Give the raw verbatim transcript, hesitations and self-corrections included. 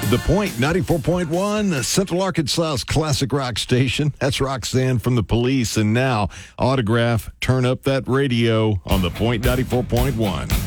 The Point ninety-four point one, Central Arkansas's classic rock station. That's Roxanne from The Police. And now, Autograph, turn up that radio on The Point ninety-four point one.